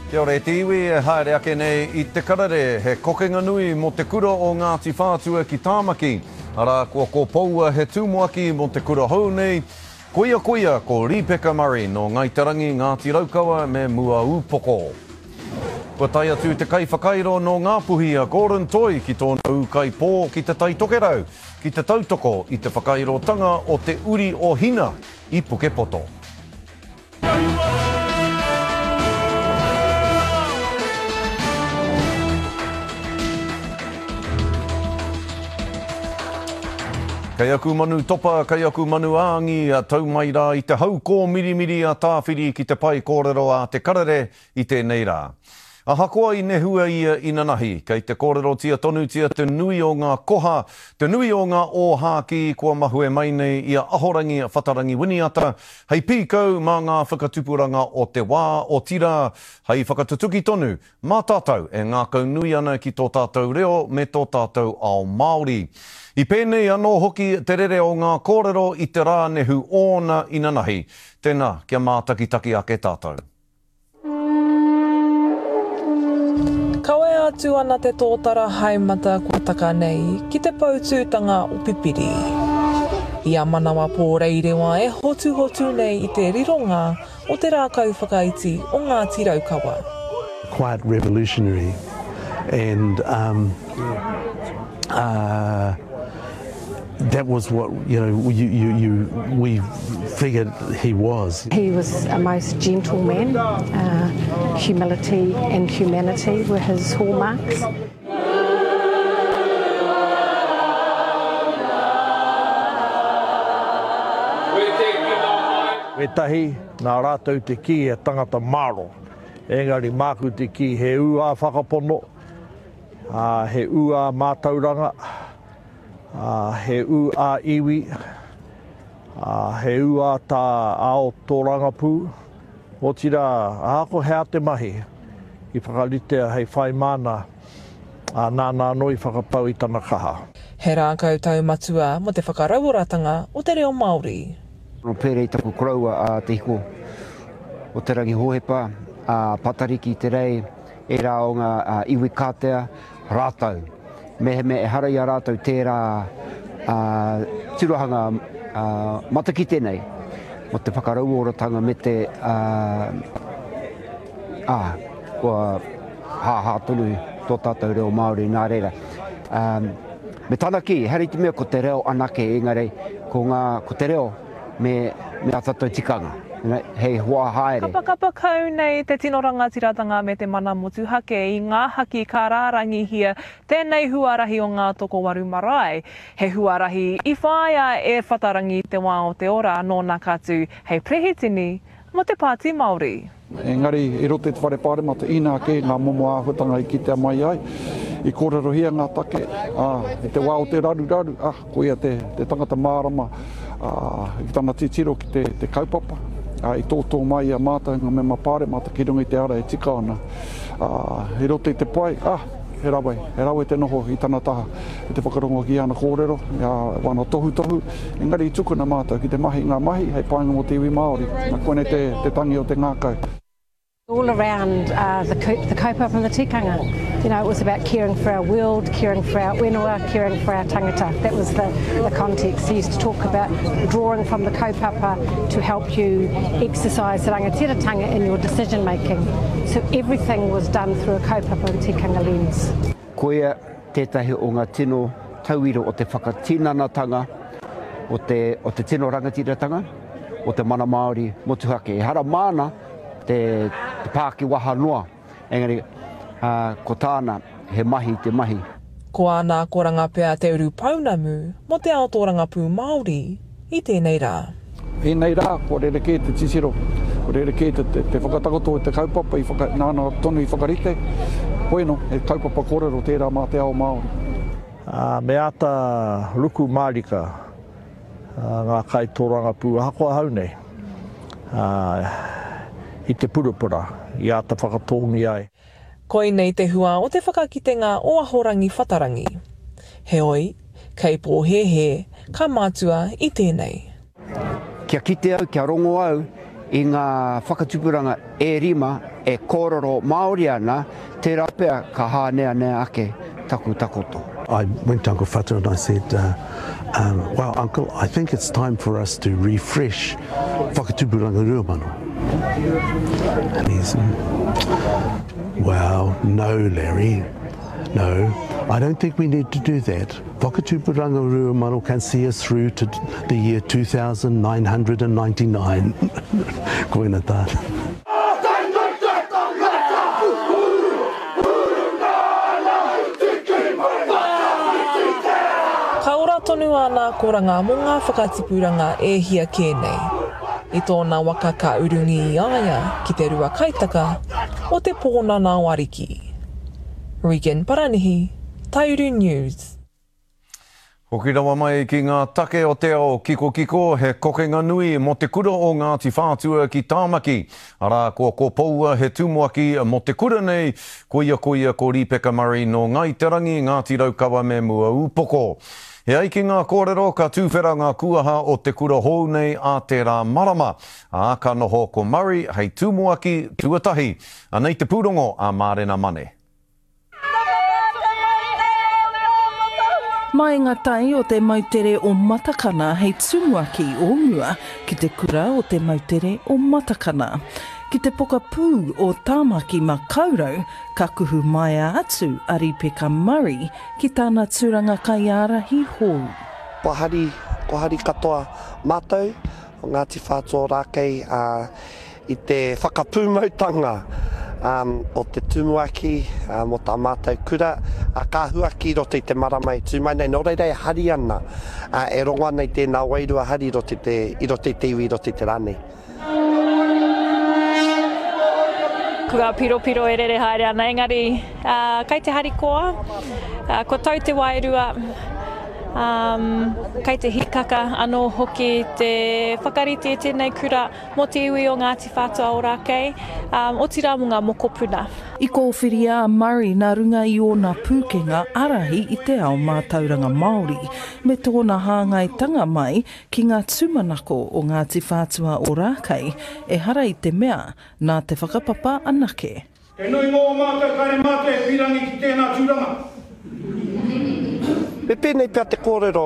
Kia ora te iwi e haere ake nei I te karare he kokenga nui mo te kura o Ngāti Whātua ki Tāmaki. Ara kua ko paua he tūmoaki mo te kura hou nei. Koia ko Rebecca Murray no Ngaitarangi Ngāti Raukawa me Mua Upoko. Kua tai atu te kai whakairo no Ngāpuhi a Gordon Toi ki tōna kai pō ki te tai tokerau. Ki te tautoko I te whakairotanga o te uri o hina I Pukepoto. Kei aku manu topa, kei aku manu āngi, a tau mai rā I te haukō mirimiri a tāwhiri ki te pai kōrero a te karare I tēnei rā. A hakoa I nehua ia ina nahi, kei te kōrero tia tonu tia te nui o ngā koha, te nui o ngā ōhāki kua mahue mai nei ia ahorangi a whatarangi winiata, hei pīkau mā ngā whakatupuranga o te wā o tira, hei whakatutuki tonu, mā tātou e ngā kau nui ana ki tō tātou reo me tō tātou ao Māori. I pēnei anō hoki te rere o ngā kōrero I te rā nehu ōna ina nahi. Tēnā, kia mātakitaki ake tātou. Kawe atu ana te tōtara haimata kua taka nei ki te pautūtanga o Pipiri. Ia manawa pōreirewa e hotu nei I te rironga o te rākau whakaiti o Ngāti Raukawa. Quite revolutionary and that was what we figured he was. He was a most gentle man. Humility and humanity were his hallmarks. Wetahi, nā rātou te ki e tangata māro. Engari māku te ki he ua whakapono, he ua mātauranga, he ua iwi, he ua tā ao tō rangapū. O tira, ahako hea te mahi, I whakaritea hei whai mana, nā noi whakapau I tana kaha. He rākau taumatua mo te whakarauoratanga o te reo Māori. No pere I taku koraua a te hiko o te rangi hohepa, patariki te rei, e rā o ngā iwi kātea, rātau. Me e harai a rātau tērā tirohanga matakite nei, mo te whakarauoratanga me te kua hāhā tonu tō tātou reo Māori nā reira. Me tāna ki, heri te mea ko te reo anake engari, ko te reo me a tātou tikanga, hei hoa haere. Kapa kau nei te tino rangatiratanga me te mana motu hake I ngā haki ka rārangi hia tēnei huarahi o ngā toko waru marae. He huarahi I whāia e whatarangi te wā o te ora nō nā katu hei prehitini mo te Pāti Māori. Engari, I rote te whare pāremata ina ake ngā momo āhutanga I kitea mai ai. I kōrero hia ngā take, I te wā o te raru, koia te tangata mārama, I tana titiro ki te kaupapa. I tōtō mai a mātaunga me mapare, mata ki runga I te ara e tika ana. I rote te pai, he rawe te noho I tana taha. I te whakarongo ki ana kōrero, wana tohu. Engari I tukuna mātau ki te mahi ngā mahi, hei painga mo te iwi Māori. Nā koene te tangi o te ngākau. All around the kaupapa and the tikanga. It was about caring for our world, caring for our whenua, caring for our tangata. That was the context. He used to talk about drawing from the kaupapa to help you exercise the rangatiratanga in your decision making. So everything was done through a kaupapa and tikanga lens. Koia tētahi o ngā tino tauiro o te whakatinanatanga, o te tino rangatiratanga, o te mana Māori motuhake. E hara mana te Pāki waha noa, engari ko tāna he mahi te mahi. Ko ana ko rangapea te uru paunamu mo te ao tō rangapū Māori I tēnei rā. I nei rā, ko rereke te tisiro, ko rereke te whakatakoto te kaupapa I nāna tonu I whakarite. Koeno, he kaupapa kōrero tērā mā te ao Māori. Me ata ruku Mārika, ngā kai tō rangapū hakoa hau nei. I te purupura, I ata whakatongi ai. Koinei te hua o te whakakitenga o ahorangi whatarangi. Heoi, kei pōhehe, ka mātua I tēnei. Kia kite au, kia rongo au, i ngā whakatupuranga e rima e kōrero Māori ana, te rapea ka hānea nea ake taku takoto. I went to Uncle Fatu and I said, well, Uncle, I think it's time for us to refresh Whakatupuranga Ruamano. And he said, well, no, Larry, no, I don't think we need to do that. Whakatupuranga Ruamano can see us through to the year 2999. Koina tāna. Ka ora tonu ana ko ranga mō ngā whakatipuranga e hia kēnei. I tōna waka ka urungi I aia ki te rua kaitaka o te pōnana wariki. Regan Paranihi, Tauru News. Hoki rawa mai ki ngā take o te ao kiko kiko he kokenga nui mo te kura o Ngāti Whātua ki Tāmaki. Arā ko paua he tūmoaki mo te kura nei koia ko Ripeka Murray no Ngaiterangi Ngāti Raukawa me mua upoko. He ai ki ngā kōrero ka tūwhera ngā kuaha o te kura hou nei a te rā marama. A ka noho ko Murray hei tūmoaki tuatahi. Anei te pūrongo a Mārena Mane. Mai ngā tai o te mautere o Matakana hei tumuaki o mua ki te kura o te mautere o Matakana. Ki te poka pū o Tāmaki ma Kaurau, ka kuhu mai atu a Ripeka Murray ki tāna tūranga kaiarahi hou. Ko hari katoa mātou o Ngāti Whātua Rākei I te whakapūmautanga o te tumuaki mo tā mātou kura ka huaki roto I te maramai tūmai nei no reira e hari ana e rongoa nei tēnā wairua hari roto I roto I te iwi roto I te rānei. Kua piro e rere haere ana, engari kai te harikoa, ko tau te wairua, kai te hikaka anō hoki te whakarite tēnei kura mo te iwi o Ngāti Whātua o Rākei, o tira mo ngā mokopuna. I kōwhiria Murray nā runga I o nā pūkenga arahi I te ao mātauranga Māori, me tōna hāngaitanga mai ki ngā tūmanako o Ngāti Whātua o Rākei, e hara I te mea nā te whakapapa anake. E nui mō mātou kare mātou e whirangi ki tēnā tūranga. Me pēnei pia te kōrero,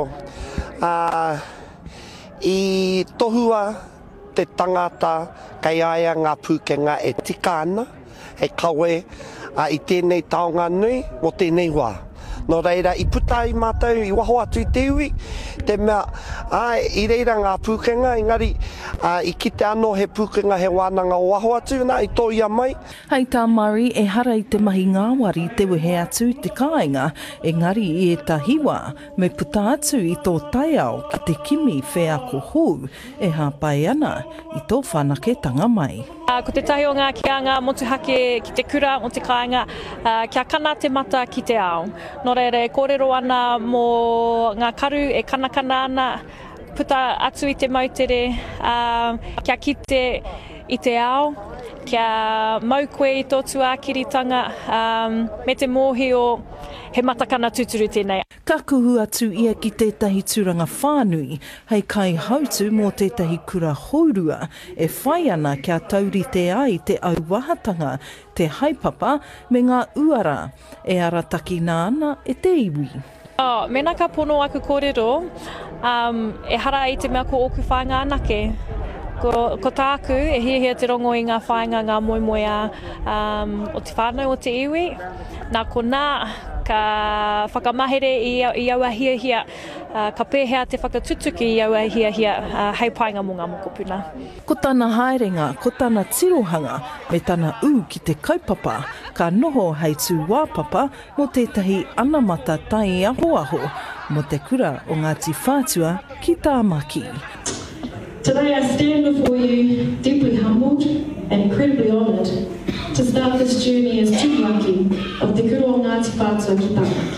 I tohua te tangata kai aia ngā pūkenga e tika ana, hei kawe I tēnei taonga nui mo tēnei wā. No reira, I puta I mātou, I waho atu I te iwi, te mea, I reira ngā pūkenga, engari, I kite anō he pūkenga he wānanga o waho atu, nā I tō ia mai. Hei tā Murray e hara I te mahi ngāwari te wehe atu te kāinga, engari I e tahiwa, me puta atu I tō taiao ki te kimi whea ko hou, e hāpai ana I tō whanake tanga mai. Ko te tahi o ngā kianga motuhake ki te kura o te kāinga, kia kana te mata ki te ao. No reire, kōrero ana mō ngā karu e kanakana ana, puta atu I te mautere, kia kite I te ao, kia mau koe I tō tuākiritanga, me te mōhio he matakana tuturu tēnei. Ka kuhu atu ia ki tētahi tūranga whānui, hei kai hautu mō tētahi kura haurua, e whai ana kia tauri te ai te auwahatanga, te haipapa me ngā uara, e arataki nā ana e te iwi. Mena ka pono aku kōrero, e hara I te mea ko oku whainga anake. Ko tāku e hia te rongo I ngā whainga ngā moemoea o te whānau o te iwi, nā ko nā ka whakamahere I aua hia, ka pēhea te whakatutuki I aua hia, hei painga mo ngā mokopuna. Ko tāna haerenga, ko tāna tirohanga, me tāna ki te kaupapa, ka noho hei tū wāpapa mo tētahi anamata tai aho, mo te kura o Ngāti Whātua ki Tāmaki. Today I stand before you deeply humbled and incredibly honoured to start this journey as tūmaki of te kura o Ngāti Whātua ki Tāmaki.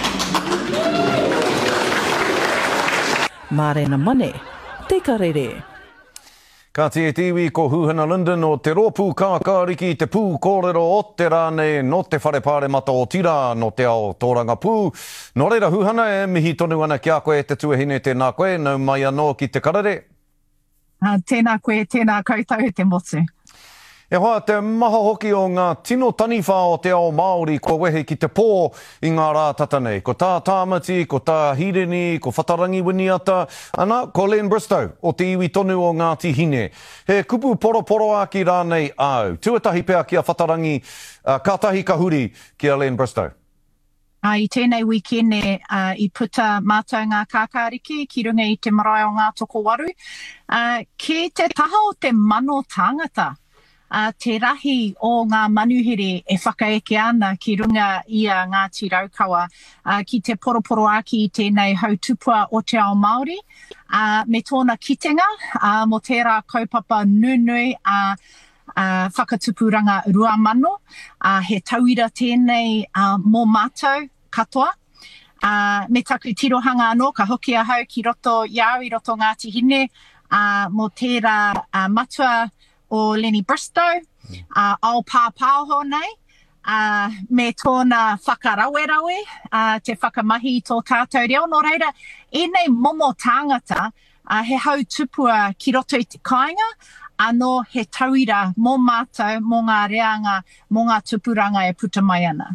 Mārena Mane, te karere. Ka te tiwi ko Huhana Linden o te rōpū kākāriki te pū kōrero o te rāne no te wharepāre mata o tira no te ao tōranga pū. No reira Huhana e mihi tonu ana ki a koe te tuahine tēnā koe, nau mai anō ki te karere. Tēnā koe, tēnā koutou te motu. E hoa, te maha hoki o ngā tino taniwha o te ao Māori ko wehe ki te pō i ngā rā tatanei. Ko tā tāmati, ko tā hireni, ko whatarangi winiata, ana, ko Len Bristow o te iwi tonu o Ngāti Hine. He kupu poroporo aki rānei au. Tuatahi pēr kia whatarangi, kātahi kahuri kia Len Bristow. I tēnei wikene I puta mātou ngā kākāriki ki runga I te marae o ngā toko waru. Ke te taha o te mano tāngata. Te rahi o ngā manuhere e whakaeke ana ki runga ia Ngāti Raukawa ki te poroporo aki I tēnei hautupua o te ao Māori. Me tōna kitenga mo tērā kaupapa nunui whakatupuranga rua mano. He tauira tēnei mō mātou katoa. Me taku tirohanga anō ka hoki ahau ki roto iau I roto Ngāti Hine mo tērā matua o Lenny Bristow, ao pāpāho nei, me tōna whakarawe, te whakamahi tō tātou reo. Nō reira, enei momo tāngata he hautupua ki roto I te kāinga, anō he tauira mō mātou, mō ngā reanga, mō ngā tupuranga e puta mai ana.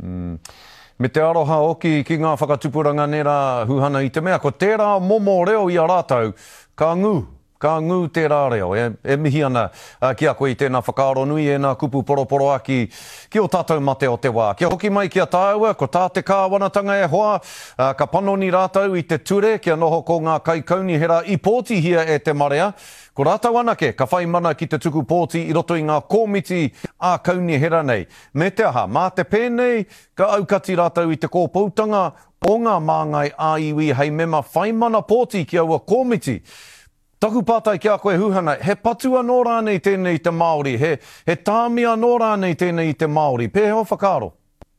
Me te aroha oki ki ngā whakatupuranga nera huhana I te mea, ko tērā momo reo I a rātou, ka ngū tērā reo, e mihi ana ki a koe I tēnā whakaaro nui e nā kupu poroporo aki ki o tātou mate o te wā. Kia hoki mai ki a tāua, ko tā te kāwanatanga e hoa, ka panoni rātou I te ture, kia noho ko ngā kaikauni hera I pōti hia e te marea. Ko rātou anake, ka whai mana ki te tuku pōti I roto I ngā kōmiti a kauni hera nei. Me te aha, mā te pēnei, ka aukati rātou I te kōpautanga o ngā māngai a iwi hei mema whai mana pōti ki aua kōmiti. Taku pātai ki a koe huhana, he patua nō rānei tēnei I te Māori, he tāmia nō rānei tēnei I te Māori. Pēhe o whakaaro?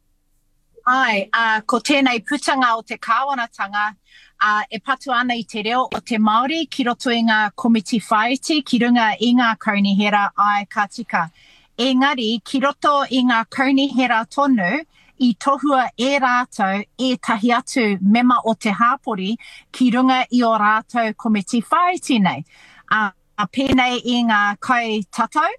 Ai, ko tēnei putanga o te kāwanatanga, e patu ana I te reo o te Māori ki roto I ngā komiti whaiti ki runga I ngā kaunihera ai ka tika. Engari, ki roto I ngā kaunihera tonu, I tohua e rātou e tahi atu mema o te hāpori ki runga I o rātou komiti whaiti nei. Pēnei I ngā kai tatau,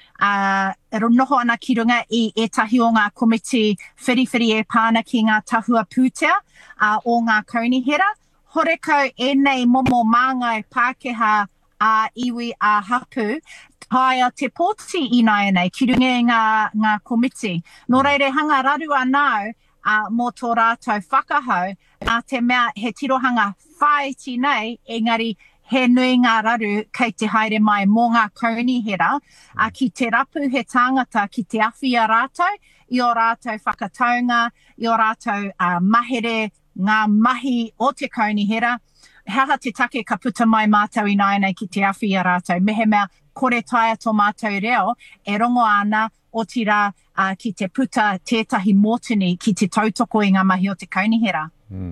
noho ana ki runga I tahi o ngā komiti whiriwhiri e pāna ki ngā tahua pūtea o ngā kaunihera. Horekau e nei momo māngai Pākehā a iwi a hapu, haia te pōti I nai nei, ki runga I ngā komiti. Nō reire hanga raru anau mō tō rātou whakahau, te mea he tirohanga whaiti nei, engari he nui ngā raru kei te haere mai mō ngā kaunihera, ki te rapu he tāngata ki te awhia rātou, I o rātou whakataunga, I o rātou mahere, ngā mahi o te kaunihera. Haha te take ka puta mai mātou I nai nei ki te awhia rātou. Mehe mea kore taia tō mātou reo e rongo ana o tira ki te puta tētahi mōtuni ki te tautoko I ngā mahi o te kaunihera.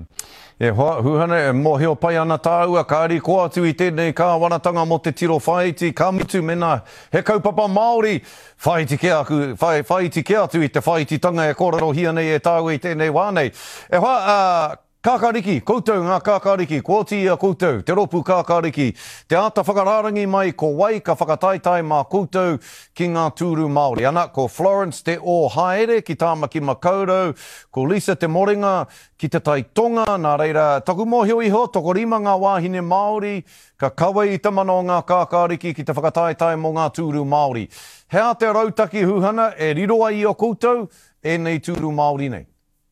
E huhana e mohio pai ana tāua, ka ari ko atu I tēnei kāwanatanga mo te tiro whaiti, ka mitu mena he kaupapa Māori, whaiti ke atu I te whaititanga e kōrero hia nei e tāua I tēnei wānei. E hoa, kākāriki, koutou ngā kākāriki, ko oti a koutou, te ropu kākāriki, te ata whakarārangi mai ko wai ka whakataitai mā koutou ki ngā tūru Māori. Ana, ko Florence te o haere ki Tāmaki Makaurau, ko Lisa te morenga ki te Taitonga, nā reira, taku mōhio iho, toko rima ngā wāhine Māori, ka kawa I te mana o ngā kākāriki ki te whakataitai mō ngā tūru Māori. Hea te rautaki huhana, e riroa I o koutou, e nei tūru Māori nei.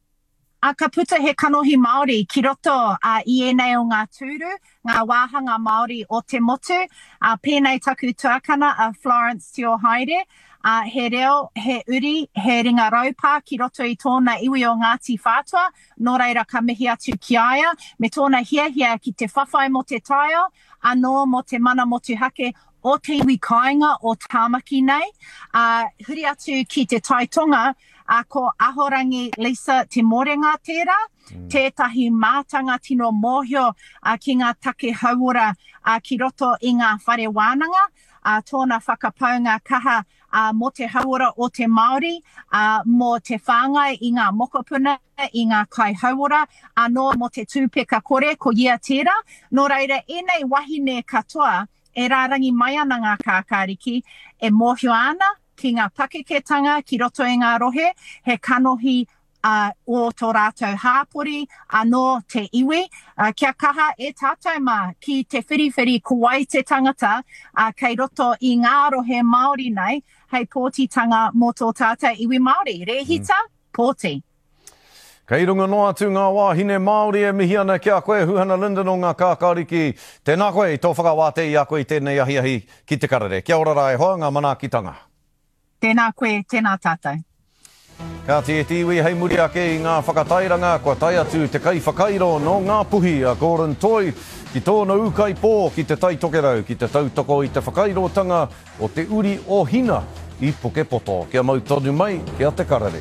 Ka puta he kanohi Māori ki roto I enei o ngā tūru, ngā wāhanga Māori o te motu, pēnei taku tuakana Florence te o haere, he reo, he uri, he ringa raupā ki roto I tōna iwi o Ngāti Whātua, nō reira ka mihi atu ki aia, me tōna hiahia ki te whawhai mo te taio, anō mo te mana motuhake o te iwi kāinga o Tāmaki nei, huri atu ki te Taitonga, ko ahorangi Lisa te morenga tērā, tētahi mātanga tino mōhio ki ngā take hauora ki roto I ngā whare wānanga, tōna whakapaunga kaha mo te hauora o te Māori, mo te whāngai I ngā mokopuna, I ngā kai hauora, anō mo te tūpeka kore ko ia tērā. Nō reira, enei wahine katoa, e rārangi mai ana ngā kākāriki, e mōhio ana ki ngā pakeketanga ki roto i ngā rohe, he kanohi o tō rātou hāpori, anō te iwi. Kia kaha e tātou mā ki te whiriwhiri kuai te tangata, kei roto i ngā rohe Māori nei, hei pōtitanga mō tō tātou iwi Māori. Rehita, pōti. Kei runga noa atu ngā wāhine Māori e mihi ana kia koe Huhana Linden o ngā kākāriki. Tēnā koe i tō whakawāte i a koe i tēnei ahi ki te karere. Kia ora rai hoa ngā manaakitanga. Tēnā koe, tēnā tātou. Ka te tiwi hei muri ake i ngā whakatairanga, kua tai atu te kai whakairo no ngā puhi a Gordon Toy, ki tōna ukai pō, ki te tai tokerau, ki te tautoko i te whakairotanga o te uri o hina i Pukepoto. Kia mau tonu mai, kia te karare.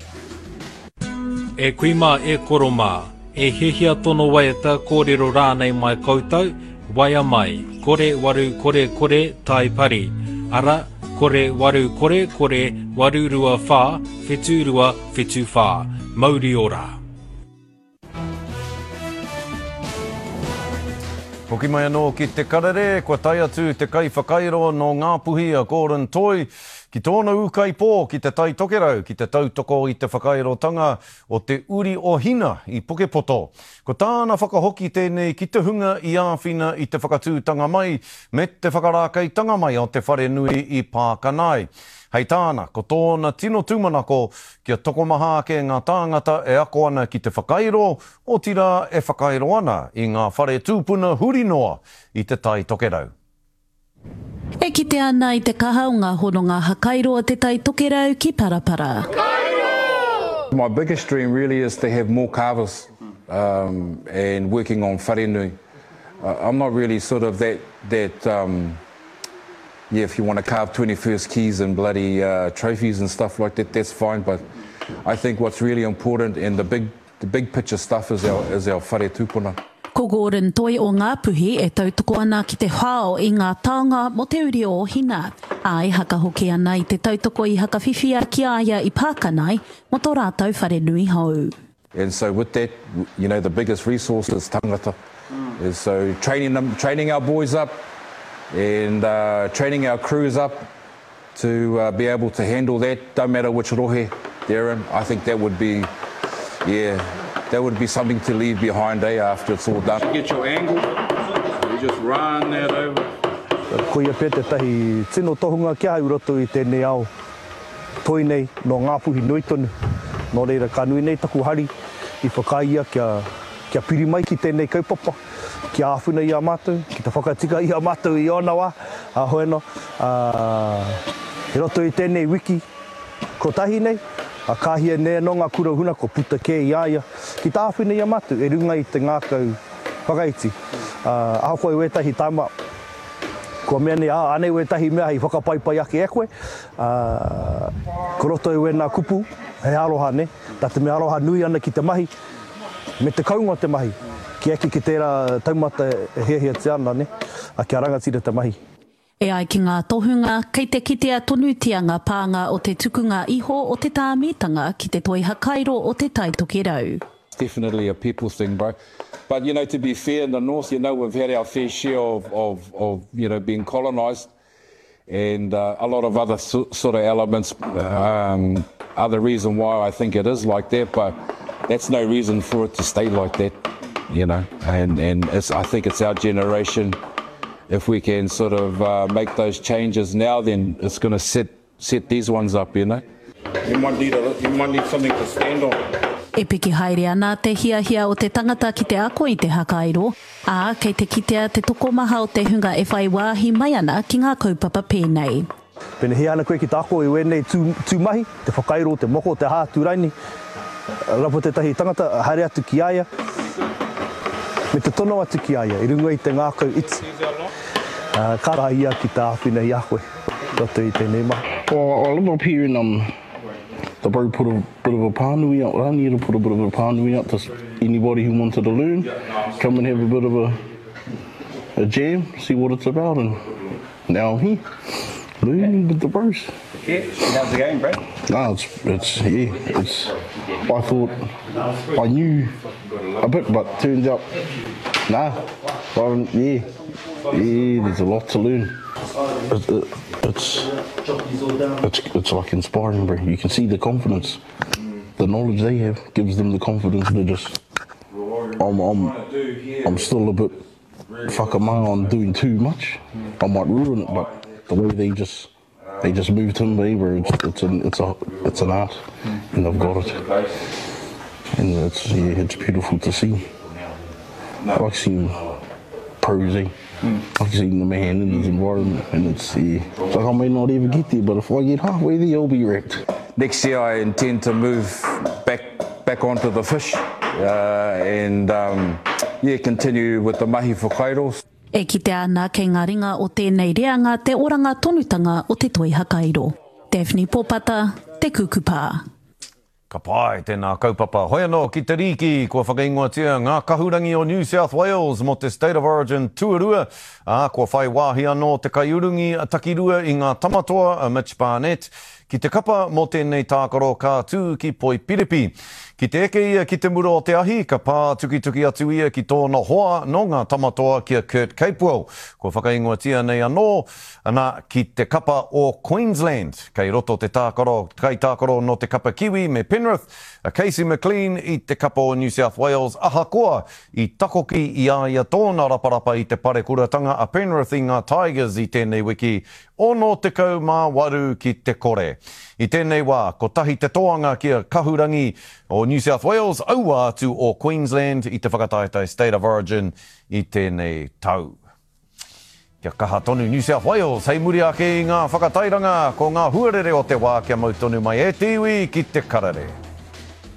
E kuima e koroma, e hehia tono waiata kōrero rānei mai koutou, waia mai, kore waru kore tai pari, ara kore waru kore waru rua whā, whetu rua whetu whā, mauri ora. Hoki mai anō ki te karere, kua tai atu te kai whakairo no ngā puhi a Gordon Toy, ki tōna ukai pō, ki te tai tokerau, ki te tautoko i te whakairotanga o te uri o hina i Pukepoto. Ko tāna whakahoki tēnei ki te hunga i āwhina i te whakatūtanga mai, me te whakarākeitanga mai o te whare nui i Pākanai. Hei tāna, ko tōna tino tūmanako kia tokomaha ke ngā tāngata e ako ana ki te whakairo, o tira e whakairo ana i ngā whare tūpuna huri noa i te tai tokerau. E kite ana i te kaha o ngā hono ngā hakairo o te tai tokerau ki Parapara. My biggest dream really is to have more carvers and working on wharenui. I'm not really sort of that yeah, if you want to carve 21st keys and bloody trophies and stuff like that, that's fine. But I think what's really important and the big picture stuff is our whare tūpuna. Ko Gordon Toy o ngā puhi e tautoko ana ki te whao i ngā taonga mo te uri o hina. Ai haka hoki ana i te tautoko i haka whiwhia ki aia i Pākanai mo tō rātou whare nui hau. And so with that, you know, the biggest resource is tangata. And so training our boys up and training our crews up to be able to handle that, don't matter which rohe they're in. I think that would be, yeah, that would be something to leave behind after it's all done. Get your angle, you just run that over. Ko ia pēr te tahi tino tohunga kia hau roto i tēnei ao toi nei no ngā puhi nui tonu. Nō reira ka nui nei taku hari i whakaia kia piri mai ki tēnei kaupapa, kia āwhuna i a mātou, ki te whakatika i a mātou i ona wā, a hoeno. He roto i tēnei wiki, ko tahi nei, a kāhia nea no ngā kura huna ko puta ke i aia. Ki tā āwhina i a mātou, e runga i te ngākau whakaiti. Aho koe wetahi tāma, ko mea ne anei wetahi mea hei whakapaipai ake e koe. Ko roto i wena kupu, he aroha ne, tā te mea aroha nui ana ki te mahi, me te kaunga te mahi. Ki eki ki tērā taumata e hea te ana ne, a kia rangatira te mahi. E ai ki ngā tohunga, kei te kitea tonutianga pānga o te tukunga iho o te tāmitanga ki te toi hakairo o te tai tokerau. It's definitely a people thing, bro. But, you know, to be fair, in the north, you know, we've had our fair share of you know, being colonised and a lot of other sort of elements are the reason why I think it is like that, but that's no reason for it to stay like that, you know, and I think it's our generation. If we can sort of make those changes now, then it's going to set these ones up, you know. You might need something to stand on. E piki haere ana te hiahia o te tangata ki te ako i te hakairo, ā kei te kitea te tokomaha o te hunga e whai wāhi mai ana ki ngā kaupapa pēnei. Pene he ana koe ki te ako i wenei tūmahi, te whakairo, te moko, te hāturaini, rapo te tahi tangata, haere atu ki aia, me te tono atu ki aia, i runga i te ngākau iti. Kara ia ki te āwhina i a koe, roto i tēnei maha. Well, I live up here and the bro put a bit of a pānui out, Rani to put a bit of a pānui out to anybody who wanted to learn, come and have a bit of a jam, see what it's about, and now I'm here, learning with the bros. Yeah, how's the game, Brad? No, I thought I knew a bit, but turns out, nah, Yeah, there's a lot to learn. It's like inspiring, bro. You can see the confidence. The knowledge they have gives them the confidence to just... I'm still a bit whakamā on doing too much. I might ruin it, but the way they just moved him, where it's an art, and they've got it. And it's beautiful to see. I like seeing pros, I like seeing the man in his environment, and it's like I may not ever get there, but if I get halfway there, I'll be wrecked. Next year I intend to move back onto the fish and continue with the mahi whakairos. E kite ana kei ngā ringa o tēnei reanga te oranga tonutanga o te toi hakairo. Daphne Popata, te kukupā. Ka pai tēnā kaupapa. Hoi anō ki te riki, kua whakaingoatia ngā kahurangi o New South Wales mo te State of Origin tuarua. Kua whai wāhi anō te kaiurungi a takirua i ngā tamatoa a Mitch Barnett. Ki te kapa mo tēnei tākaro kā tū ki Poipiripi. Ki te eke ia ki te muro o te ahi, ka pā tuki atu ia ki tōna hoa no ngā tamatoa kia Kurt Capewell. Ko whakaingoatia nei anō, ana ki te kapa o Queensland. Kei roto te tākaro no te kapa Kiwi me Penrith, a Casey McLean i te kapa o New South Wales, ahakoa i takoki i ia tōna raparapa i te parekuratanga a Penrith i ngā Tigers i tēnei wiki, ono te kau mā waru ki te kore. I tēnei wā, ko tahi te toanga kia kahurangi o New South Wales, aua atu o Queensland i te whakataetai State of Origin i tēnei tau. Kia kaha tonu New South Wales, hei muri ake i ngā whakatairanga ko ngā huarere o te wā kia mautonu mai e tiwi ki te karare.